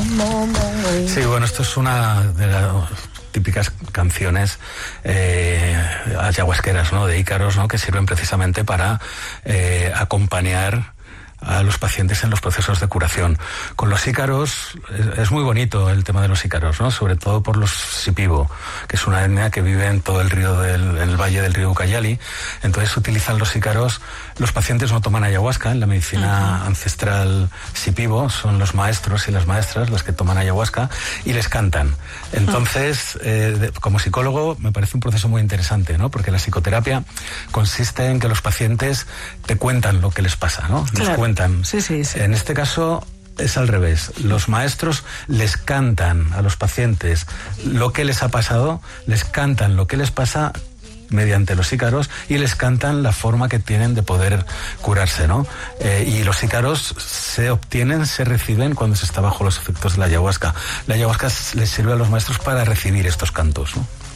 Sí, bueno, esto es una de las típicas canciones ayahuasqueras, ¿no? De Ícaros, ¿no? Que sirven precisamente para acompañar a los pacientes en los procesos de curación. Con los ícaros es muy bonito el tema de los ícaros, ¿no? Sobre todo por los Shipibo, que es una etnia que vive en todo el río en el valle del río Ucayali. Entonces utilizan los ícaros. Los pacientes no toman ayahuasca. En la medicina ancestral Shipibo son los maestros y las maestras las que toman ayahuasca y les cantan. Entonces, como psicólogo, me parece un proceso muy interesante, ¿no? Porque la psicoterapia consiste en que los pacientes te cuentan lo que les pasa, ¿no? Claro. Nos cuentan. Sí. En este caso es al revés. Los maestros les cantan a los pacientes lo que les ha pasado, les cantan lo que les pasa mediante los ícaros y les cantan la forma que tienen de poder curarse, ¿no? Y los ícaros se reciben cuando se está bajo los efectos de la ayahuasca. La ayahuasca les sirve a los maestros para recibir estos cantos, ¿no?